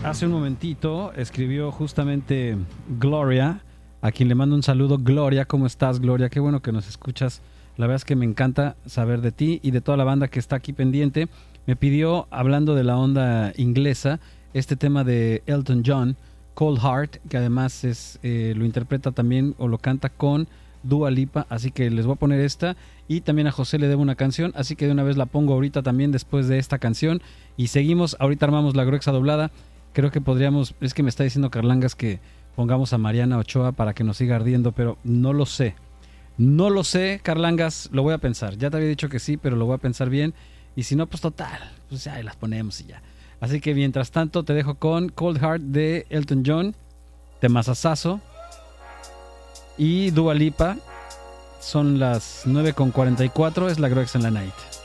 hace un momentito escribió justamente Gloria, a quien le mando un saludo. Gloria, ¿cómo estás, Gloria? Qué bueno que nos escuchas. La verdad es que me encanta saber de ti y de toda la banda que está aquí pendiente. Me pidió, hablando de la onda inglesa, este tema de Elton John, Cold Heart, que además lo interpreta también o lo canta con Dua Lipa, así que les voy a poner esta. Y también a José le debo una canción, así que de una vez la pongo ahorita también después de esta canción. Y seguimos, ahorita armamos la gruexa doblada. Creo que podríamos, es que me está diciendo Carlangas que pongamos a Mariana Ochoa para que nos siga ardiendo, pero no lo sé. No lo sé, Carlangas, lo voy a pensar. Ya te había dicho que sí, pero lo voy a pensar bien. Y si no, pues total, pues ya las ponemos y ya. Así que mientras tanto te dejo con Cold Heart de Elton John, temazazazo, y Dua Lipa. Son las 9:44, es la Groex en la Night.